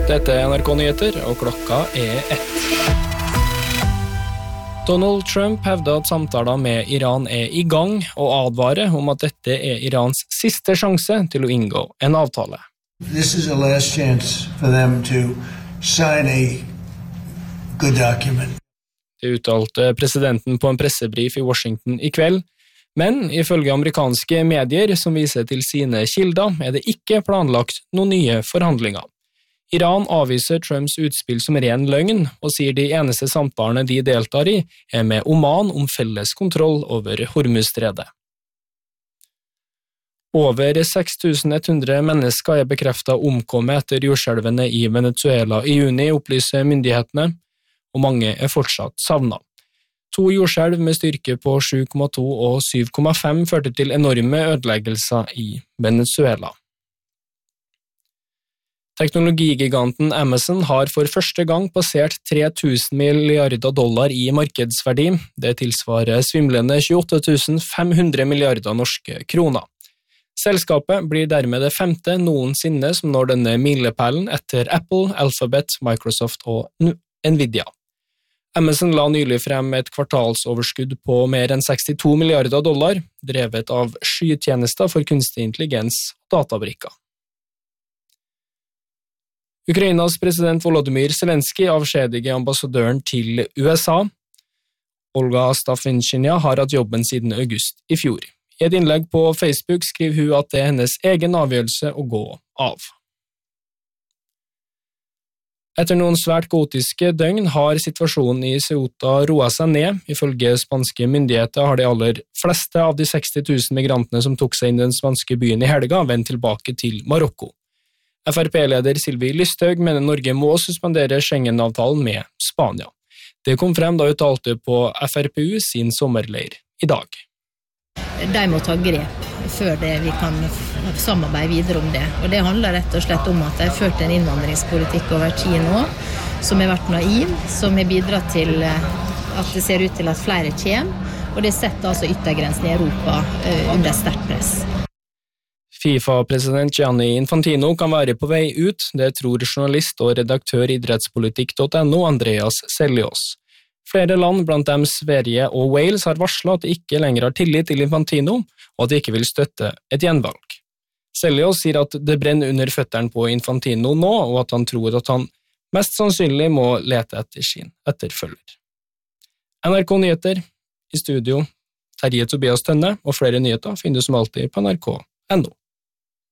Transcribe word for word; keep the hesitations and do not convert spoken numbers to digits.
Dette er N R K Nyheter, og klokka er ett. Donald Trump hevder at samtaler med Iran er i gang, og advarer om at dette er Irans siste sjanse til å inngå en avtale. This is a last chance for them to sign a good document. Det uttalte presidenten på en pressebrif i Washington i kveld, men ifølge amerikanske medier som viser til sine kilder, er det ikke planlagt noen nye forhandlinger. Iran avviser Trumps utspill som ren løgn, og sier de eneste samtalene de deltar i er med Oman om felles kontroll over Hormuzstredet. Over seks tusen ett hundre mennesker er bekreftet omkommet etter jordskjelvene i Venezuela i juni, opplyser myndighetene, og mange er fortsatt savnet. To jordskjelv med styrke på sju komma to og syv komma fem førte til enorme ødeleggelser i Venezuela. Teknologigiganten Amazon har for første gang passert tre tusen milliarder dollar i markedsverdi. Det tilsvarer svimlende tjueåtte tusen fem hundre milliarder norske kroner. Selskapet blir dermed det femte noensinne som når denne milepælen etter Apple, Alphabet, Microsoft og Nvidia. Amazon la nylig frem et kvartalsoverskudd på mer enn sekstito milliarder dollar, drevet av skytjenester for kunstig intelligens og databrikker. Ukrainas president Volodymyr Zelensky avskjediger ambassadøren til U S A. Olga Stafinchyna har hatt jobben siden august i fjor. I et innlegg på Facebook skriver hun at det er hennes egen avgjørelse å gå av. Etter noen svært kaotiske døgn har situasjonen i Ceuta roet seg ned. Ifølge spanske myndigheter har de aller fleste av de seksti tusen migrantene som tok seg inn i den spanske byen i helga vendt tilbake til Marokko. F R P-leder Sylvi Lysthaug mener Norge må suspendere Schengen-avtalen med Spania. Det kom frem da hun talte på F R P U sin sommerleir i dag. De må ta grep før det vi kan samarbeide videre om det. Og det handler rett og slett om at de har ført en innvandringspolitikk over tid nå, som har vært naiv, som har bidratt til at det ser ut til at flere kommer, og det setter altså yttergrensen i Europa under sterkt press. FIFA-president Gianni Infantino kan være på vei ut, det tror journalist og redaktør i idrettspolitikk punktum no Andreas Sellios. Flere land, blant dem Sverige og Wales, har varslet at de ikke lenger har tillit til Infantino, og at de ikke vil støtte et gjenvalg. Sellios sier at det brenner under føtterne på Infantino nå, og at han tror at han mest sannsynlig må lete etter sin etterfølger. N R K Nyheter, i studio, Terje Tobias Tønne, og flere nyheter finner du som alltid på N R K punktum no.